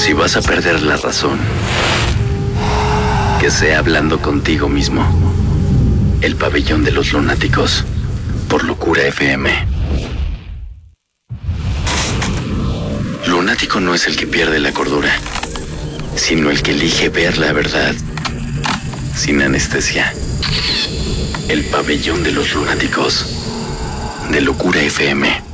Si vas a perder la razón, que sea hablando contigo mismo. El pabellón de los lunáticos, por Locura FM. Lunático no es el que pierde la cordura, sino el que elige ver la verdad sin anestesia. El pabellón de los lunáticos, de Locura FM.